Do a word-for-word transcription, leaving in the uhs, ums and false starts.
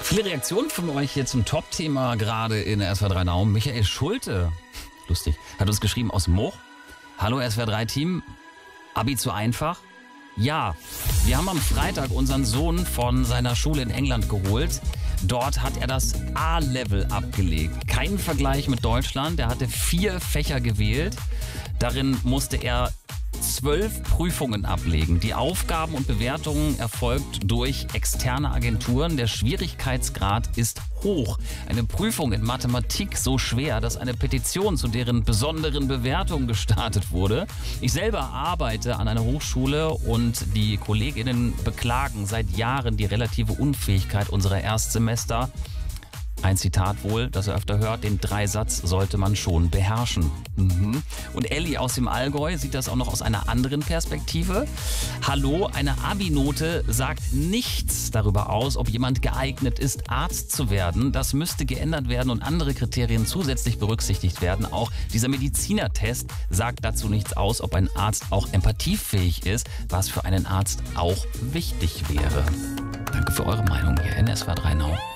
Viele Reaktionen von euch hier zum Top-Thema gerade in der S W R drei Now. Michael Schulte, lustig, hat uns geschrieben aus Moch. Hallo S W R drei Team, Abi zu einfach? Ja, wir haben am Freitag unseren Sohn von seiner Schule in England geholt. Dort hat er das A-Level abgelegt. Kein Vergleich mit Deutschland. Er hatte vier Fächer gewählt. Darin musste er zwölf Prüfungen ablegen. Die Aufgaben und Bewertungen erfolgt durch externe Agenturen. Der Schwierigkeitsgrad ist hoch. Eine Prüfung in Mathematik so schwer, dass eine Petition zu deren besonderen Bewertung gestartet wurde. Ich selber arbeite an einer Hochschule und die Kolleginnen beklagen seit Jahren die relative Unfähigkeit unserer Erstsemester. Ein Zitat wohl, das er öfter hört, den Dreisatz sollte man schon beherrschen. Mhm. Und Elli aus dem Allgäu sieht das auch noch aus einer anderen Perspektive. Hallo, eine Abi-Note sagt nichts darüber aus, ob jemand geeignet ist, Arzt zu werden. Das müsste geändert werden und andere Kriterien zusätzlich berücksichtigt werden. Auch dieser Medizinertest sagt dazu nichts aus, ob ein Arzt auch empathiefähig ist, was für einen Arzt auch wichtig wäre. Danke für eure Meinung hier in S W R drei Now.